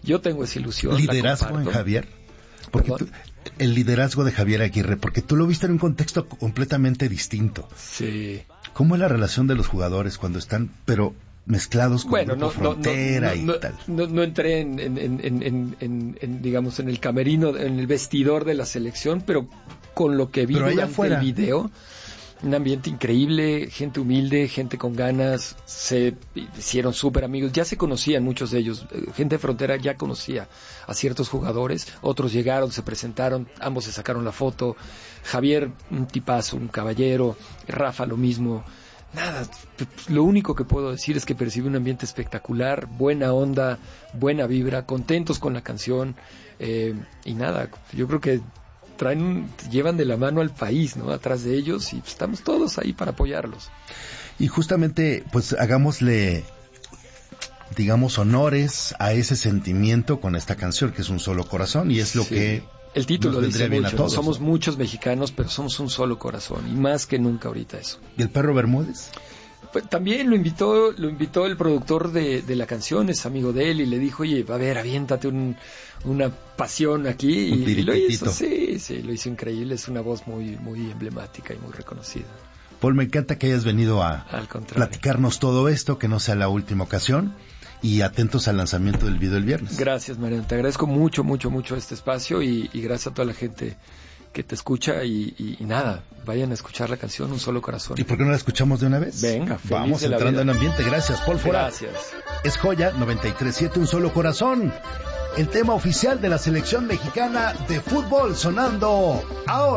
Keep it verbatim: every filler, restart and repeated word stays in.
Yo tengo esa ilusión. ¿Liderazgo en Javier? Porque tú, el liderazgo de Javier Aguirre, porque tú lo viste en un contexto completamente distinto. Sí. ¿Cómo es la relación de los jugadores cuando están, pero mezclados con bueno, Grupo no, Frontera no, no, no, y tal? No, no entré en, en, en, en, en, en, digamos, en el camerino, en el vestidor de la selección, pero con lo que vi pero durante afuera, el video, un ambiente increíble, gente humilde, gente con ganas, se hicieron súper amigos, ya se conocían muchos de ellos, gente de Frontera ya conocía a ciertos jugadores, otros llegaron, se presentaron, ambos se sacaron la foto, Javier un tipazo, un caballero, Rafa lo mismo. Nada, lo único que puedo decir es que percibí un ambiente espectacular, buena onda, buena vibra, contentos con la canción, eh, y nada, yo creo que traen un, llevan de la mano al país, ¿no? Atrás de ellos, y estamos todos ahí para apoyarlos. Y justamente, pues hagámosle, digamos, honores a ese sentimiento con esta canción, que es Un Solo Corazón, y es lo sí. que el título nos dice bien mucho, a todos. Somos muchos mexicanos, pero somos un solo corazón, y más que nunca ahorita eso. ¿Y el Perro Bermúdez? Pues también lo invitó, lo invitó el productor de, de la canción, es amigo de él, y le dijo, oye, a ver, aviéntate un, una pasión aquí, y, y lo hizo, sí, sí, lo hizo increíble, es una voz muy, muy emblemática y muy reconocida. Paul, me encanta que hayas venido a platicarnos todo esto, que no sea la última ocasión, y atentos al lanzamiento del video el viernes. Gracias, Mariano, te agradezco mucho, mucho, mucho este espacio, y, y gracias a toda la gente que te escucha, y, y, y nada, vayan a escuchar la canción Un Solo Corazón. ¿Y por qué no la escuchamos de una vez? Venga, feliz vamos de la entrando vida. en ambiente. Gracias, Paul Forat. Gracias. Es Joya noventa y tres siete, Un Solo Corazón, el tema oficial de la selección mexicana de fútbol, sonando ahora.